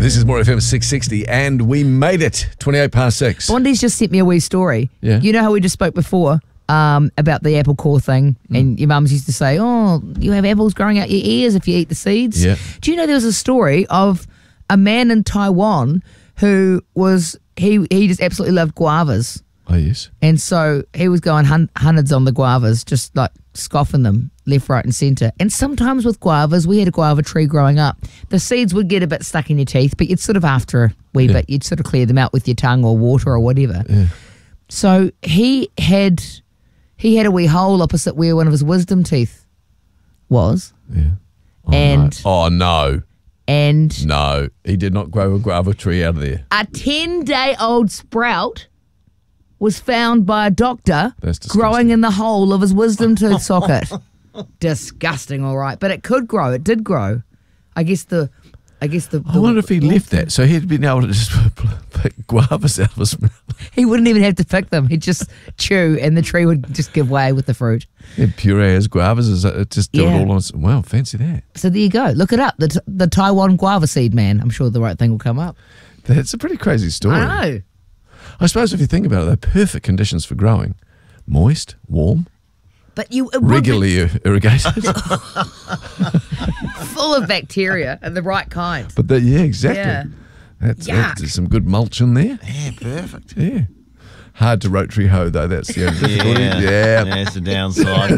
This is More FM 660, and we made it. 28 past 6. Bondi's just sent me a wee story. Yeah. You know how we just spoke before about the apple core thing, and your mums used to say, oh, you have apples growing out your ears if you eat the seeds. Yeah. Do you know there was a story of a man in Taiwan who was, he just absolutely loved guavas. Oh, yes. And so he was going hundreds on the guavas, just like scoffing them left, right and centre. And sometimes with guavas, we had a guava tree growing up. The seeds would get a bit stuck in your teeth, but you'd sort of after a wee bit, you'd sort of clear them out with your tongue or water or whatever. Yeah. So he had a wee hole opposite where one of his wisdom teeth was. Yeah. Oh, And- no. Oh, no. And No, he did not grow a guava tree out of there. a 10-day-old sprout was found by a doctor That's disgusting. growing in the hole of his wisdom tooth socket. Disgusting, all right. But it could grow. It did grow. I wonder if he left that, so he'd been able to just pick guavas out of his mouth. He wouldn't even have to pick them. He'd just chew and the tree would just give way with the fruit. Yeah, puree as guavas, just do it all on its... Wow, fancy that. So there you go. Look it up. The Taiwan guava seed man. I'm sure the right thing will come up. That's a pretty crazy story. I know. I suppose if you think about it, they're perfect conditions for growing. Moist, warm, But it would be regularly irrigated. full of bacteria and the right kind. But yeah, exactly. Yeah. That's Yuck. some good mulch in there. Yeah, perfect. Yeah. Hard to rotary hoe, though. That's the only difficulty. Yeah. That's the downside.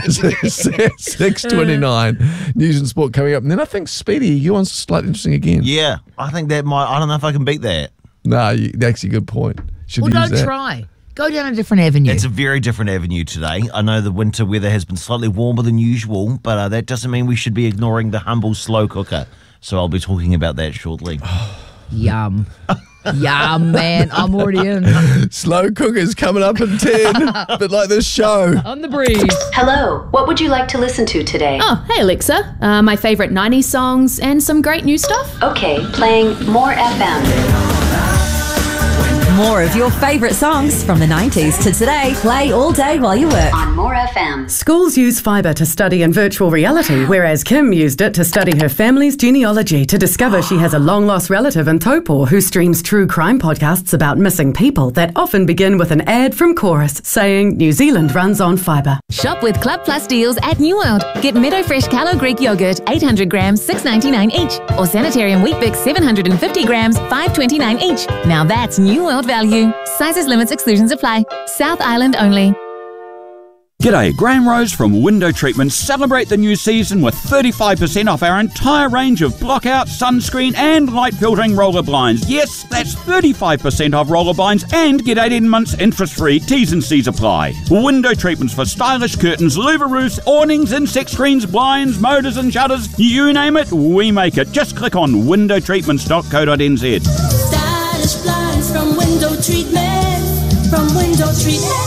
6:29. News and sport coming up. And then I think, Speedy, you on slightly interesting again. Yeah, I think that might. I don't know if I can beat that. No, actually, good point. Should Well, use don't that. try. Go down a different avenue. It's a very different avenue today. I know the winter weather has been slightly warmer than usual, but that doesn't mean we should be ignoring the humble slow cooker. So I'll be talking about that shortly. Yum. Yum, man. I'm already in. Slow cookers coming up in 10. Bit like this show. On the breeze. Hello, what would you like to listen to today? Oh, hey Alexa. My favourite 90s songs and some great new stuff. Okay, playing More FM. More of your favourite songs from the 90s to today. Play all day while you work. On More FM. Schools use fibre to study in virtual reality, whereas Kim used it to study her family's genealogy to discover she has a long-lost relative in Taupo who streams true crime podcasts about missing people that often begin with an ad from Chorus saying New Zealand runs on fibre. Shop with Club Plus deals at New World. Get Meadow Fresh Callow Greek yogurt, 800 grams, $6.99 each. Or Sanitarium Wheat Bix, 750 grams, $5.29 each. Now that's New World value. Sizes, limits, exclusions apply. South Island only. G'day, Graham Rose from Window Treatment. Celebrate the new season with 35% off our entire range of blockout, sunscreen and light filtering roller blinds. Yes, that's 35% off roller blinds and get 18 months interest-free. T's and C's apply. Window Treatments for stylish curtains, louver roofs, awnings, insect screens, blinds, motors and shutters. You name it, we make it. Just click on windowtreatments.co.nz. Stylish blinds from Window Treatment. From Window Treatment.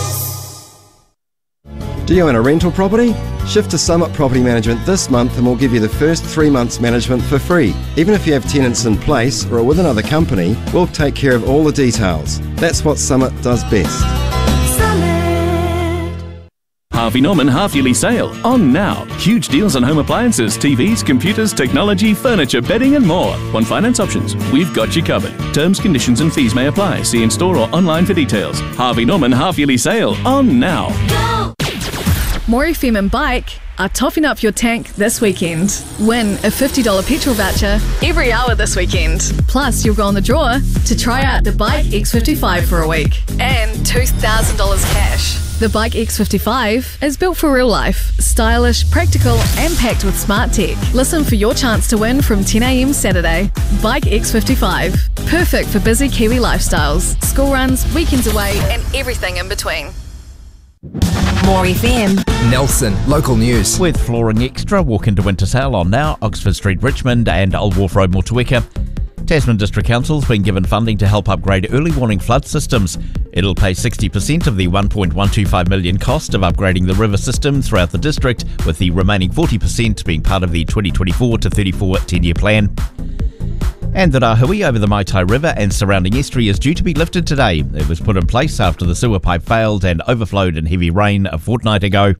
Do you own a rental property? Shift to Summit Property Management this month and we'll give you the first 3 months management for free. Even if you have tenants in place or are with another company, we'll take care of all the details. That's what Summit does best. Harvey Norman half-yearly sale on now. Huge deals on home appliances, TVs, computers, technology, furniture, bedding and more. Want finance options? We've got you covered. Terms, conditions and fees may apply. See in store or online for details. Harvey Norman half-yearly sale on now. More FM and Bike are topping up your tank this weekend. Win a $50 petrol voucher every hour this weekend. Plus, you'll go on the draw to try out the Bike X55 for a week and $2,000 cash. The Bike X55 is built for real life, stylish, practical and packed with smart tech. Listen for your chance to win from 10 a.m. Saturday. Bike X55, perfect for busy Kiwi lifestyles, school runs, weekends away and everything in between. More FM. Nelson, local news. With Flooring Extra, walk into winter sale on now, Oxford Street, Richmond and Old Wharf Road, Motueka. Tasman District Council's been given funding to help upgrade early warning flood systems. It'll pay 60% of the $1.125 million cost of upgrading the river system throughout the district, with the remaining 40% being part of the 2024 to 34 10-year plan. And the Rahui over the Maitai River and surrounding estuary is due to be lifted today. It was put in place after the sewer pipe failed and overflowed in heavy rain a fortnight ago.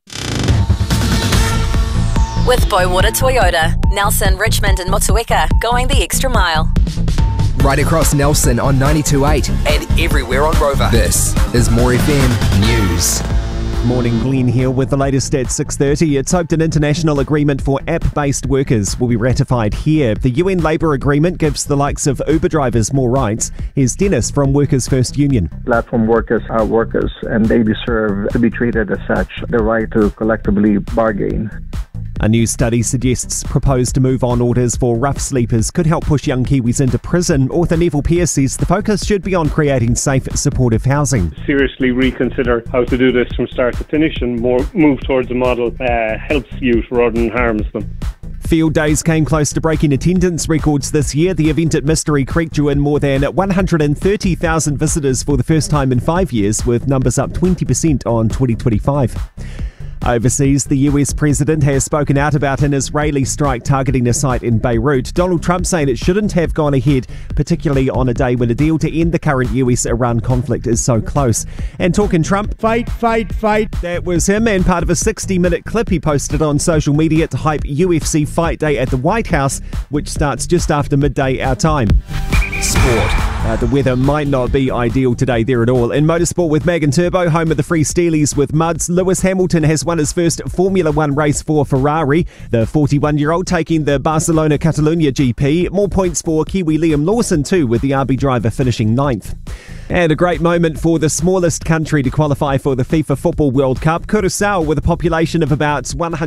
With Boywater Toyota, Nelson, Richmond and Motueka, going the extra mile. right across Nelson on 92.8 and everywhere on Rover. This is More FM News. Morning, Glenn here with the latest at 6:30. It's hoped an international agreement for app-based workers will be ratified here. The UN labour agreement gives the likes of Uber drivers more rights. Here's Dennis from Workers First Union. Platform workers are workers and they deserve to be treated as such. The right to collectively bargain. A new study suggests proposed move-on orders for rough sleepers could help push young Kiwis into prison. Author Neville Pearce says the focus should be on creating safe, supportive housing. Seriously reconsider how to do this from start to finish and move towards a model that helps youth rather than harms them. Field days came close to breaking attendance records this year. The event at Mystery Creek drew in more than 130,000 visitors for the first time in 5 years, with numbers up 20% on 2025. Overseas, the US president has spoken out about an Israeli strike targeting a site in Beirut. Donald Trump saying it shouldn't have gone ahead, particularly on a day when a deal to end the current US-Iran conflict is so close. And talking Trump, fight, fight, fight. That was him, and part of a 60-minute clip he posted on social media to hype UFC Fight Day at the White House, which starts just after midday our time. Sport. The weather might not be ideal today there at all. In motorsport with Mag and Turbo, home of the Free Steelies with Muds, Lewis Hamilton has won his first Formula One race for Ferrari. The 41-year-old taking the Barcelona-Catalunya GP. More points for Kiwi Liam Lawson too, with the RB driver finishing 9th. And a great moment for the smallest country to qualify for the FIFA Football World Cup. Curaçao, with a population of about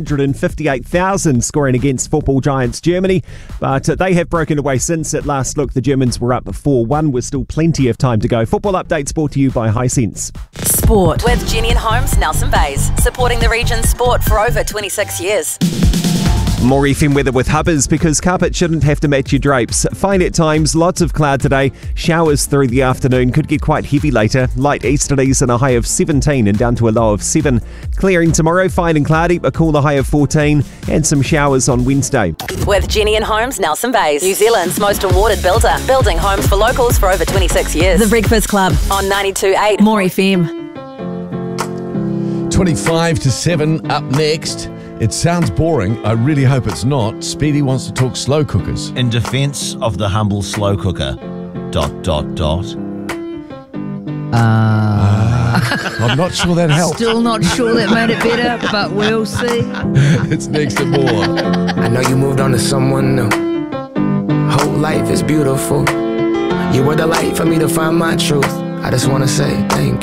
158,000, scoring against football giants Germany. But they have broken away since. At last look, the Germans were up 4-1 with still plenty of time to go. Football updates brought to you by Hisense. Sport with Jenny and Holmes, Nelson Bays, supporting the region's sport for over 26 years. More FM weather with Hubbers, because carpet shouldn't have to match your drapes. Fine at times, lots of cloud today. Showers through the afternoon, could get quite heavy later. Light easterlies and a high of 17 and down to a low of 7. Clearing tomorrow, fine and cloudy, a cooler high of 14 and some showers on Wednesday. With Jenny and Holmes, Nelson Bays, New Zealand's most awarded builder, building homes for locals for over 26 years. The Breakfast Club on 92.8 More FM. 25 to 7 up next. It sounds boring. I really hope it's not. Speedy wants to talk slow cookers. In defence of the humble slow cooker. ... I'm not sure that helped. Still not sure that made it better, but we'll see. It's next to more. I know you moved on to someone new. Whole life is beautiful. You were the light for me to find my truth. I just want to say thank you.